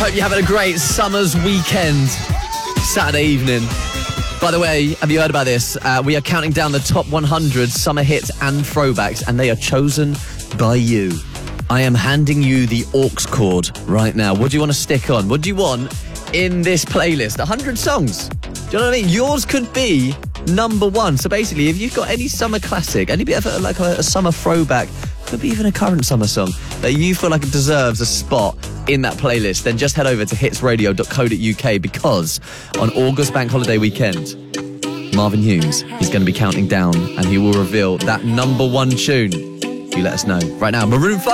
Hope you're having a great summer's weekend, Saturday evening. By the way, have you heard about this? We are counting down the top 100 summer hits and throwbacks, and they are chosen by you. I am handing you the aux cord right now. What do you want to stick on? What do you want in this playlist? 100 songs. Do you know what I mean? Yours could be number one. So basically, if you've got any summer classic, any bit of like a summer throwback, could be even a current summer song that you feel like it deserves a spot in that playlist, then just head over to hitsradio.co.uk, because on August Bank Holiday weekend, Marvin Hughes is going to be counting down and he will reveal that number one tune. You let us know. Right now, Maroon 5.